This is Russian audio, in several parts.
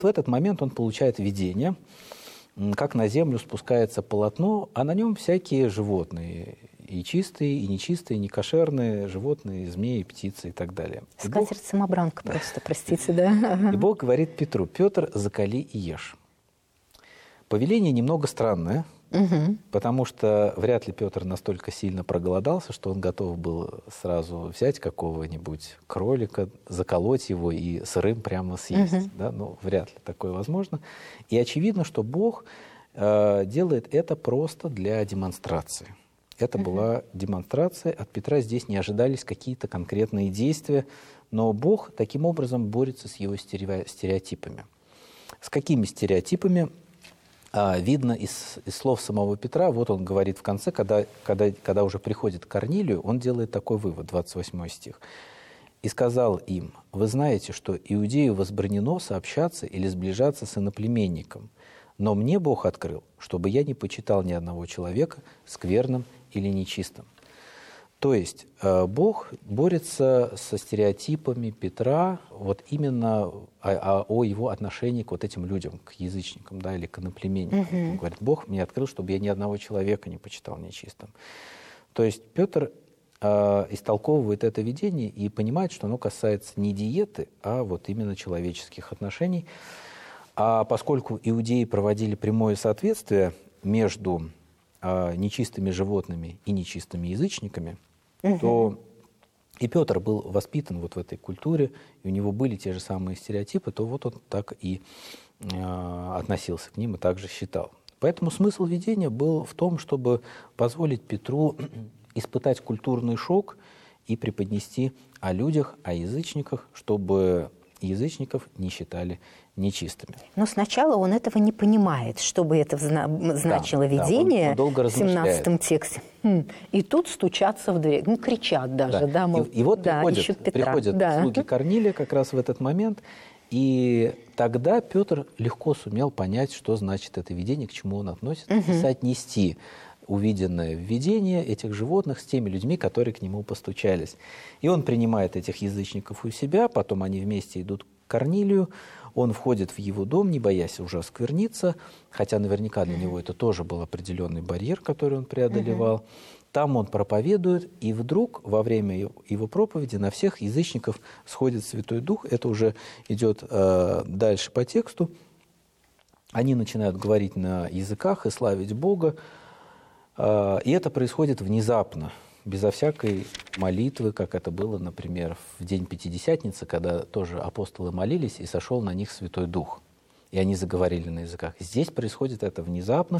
В этот момент он получает видение, как на землю спускается полотно, а на нем всякие животные, и чистые, и нечистые, и некошерные животные, змеи, птицы и так далее. Скатерть-самобранка просто, простите, да? И Бог говорит Петру: «Петр, закали и ешь». Повеление немного странное, потому что вряд ли Петр настолько сильно проголодался, что он готов был сразу взять какого-нибудь кролика, заколоть его и сырым прямо съесть. Да? Ну, вряд ли такое возможно. И очевидно, что Бог делает это просто для демонстрации. Это была демонстрация. От Петра здесь не ожидались какие-то конкретные действия, но Бог таким образом борется с его стереотипами. С какими стереотипами? Видно из слов самого Петра. Вот он говорит в конце, когда уже приходит к Корнилию, он делает такой вывод, 28 стих. «И сказал им: вы знаете, что иудею возбранено сообщаться или сближаться с иноплеменником, но мне Бог открыл, чтобы я не почитал ни одного человека скверным или нечистым». То есть Бог борется со стереотипами Петра вот именно о его отношении к вот этим людям, к язычникам, да, или к иноплеменникам. Он говорит: Бог мне открыл, чтобы я ни одного человека не почитал нечистым. То есть Петр истолковывает это видение и понимает, что оно касается не диеты, а вот именно человеческих отношений. А поскольку иудеи проводили прямое соответствие между нечистыми животными и нечистыми язычниками, то и Петр был воспитан вот в этой культуре, и у него были те же самые стереотипы, то вот он так и относился к ним и также считал. Поэтому смысл видения был в том, чтобы позволить Петру испытать культурный шок и преподнести о людях, о язычниках, чтобы язычников не считали нечистыми. Но сначала он этого не понимает, что бы это значило видение в 17 тексте. И тут стучатся в дверь, кричат даже. Да, мол, и вот приходят слуги Корнилия как раз в этот момент, и тогда Петр легко сумел понять, что значит это видение, к чему он относится, и соотнести увиденное в видении этих животных с теми людьми, которые к нему постучались. И он принимает этих язычников у себя, потом они вместе идут к Корнилию, он входит в его дом, не боясь уже оскверниться, хотя наверняка для него это тоже был определенный барьер, который он преодолевал. Там он проповедует, и вдруг во время его проповеди на всех язычников сходит Святой Дух. Это уже идет дальше по тексту. Они начинают говорить на языках и славить Бога. И это происходит внезапно, безо всякой молитвы, как это было, например, в день Пятидесятницы, когда тоже апостолы молились, и сошел на них Святой Дух, и они заговорили на языках. Здесь происходит это внезапно,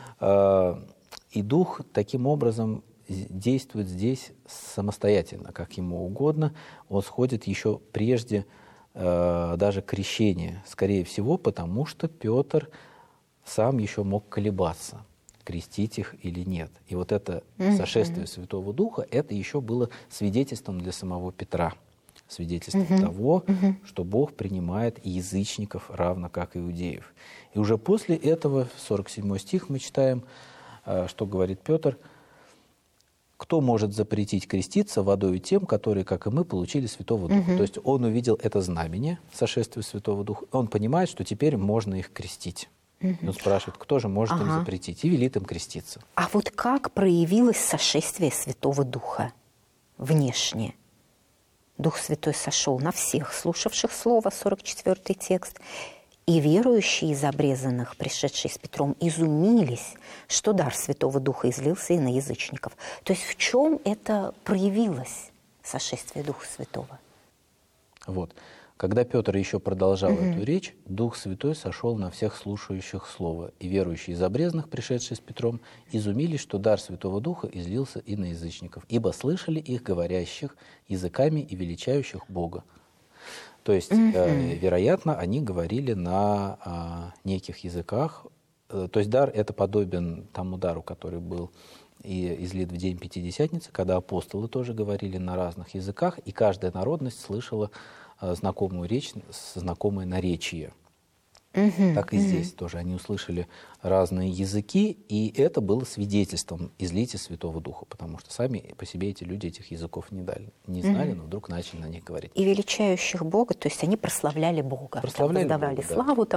и Дух таким образом действует здесь самостоятельно, как ему угодно. Он сходит еще прежде даже крещения, скорее всего, потому что Петр сам еще мог колебаться, крестить их или нет. И вот это сошествие Святого Духа, это еще было свидетельством для самого Петра, свидетельством того, что Бог принимает и язычников, равно как и иудеев. И уже после этого, 47 стих, мы читаем, что говорит Петр: «Кто может запретить креститься водою тем, которые, как и мы, получили Святого Духа?» То есть он увидел это знамение, сошествие Святого Духа, он понимает, что теперь можно их крестить. Он спрашивает, кто же может им запретить, и велит им креститься. А вот как проявилось сошествие Святого Духа внешне? Дух Святой сошел на всех слушавших Слово, 44-й текст, и верующие из обрезанных, пришедшие с Петром, изумились, что дар Святого Духа излился и на язычников. То есть в чем это проявилось, сошествие Духа Святого? Вот. Когда Петр еще продолжал эту речь, Дух Святой сошел на всех слушающих Слово, и верующие из обрезанных, пришедшие с Петром, изумились, что дар Святого Духа излился и на язычников, ибо слышали их говорящих языками и величающих Бога. То есть, вероятно, они говорили на неких языках. То есть дар это подобен тому дару, который был и излит в день Пятидесятницы, когда апостолы тоже говорили на разных языках, и каждая народность слышала знакомую речь, знакомое наречие. Так и здесь тоже. Они услышали разные языки, и это было свидетельством излития Святого Духа, потому что сами по себе эти люди этих языков не знали, но вдруг начали на них говорить. И величающих Бога, то есть они прославляли Бога, Прославляли воздавали Бога, да. славу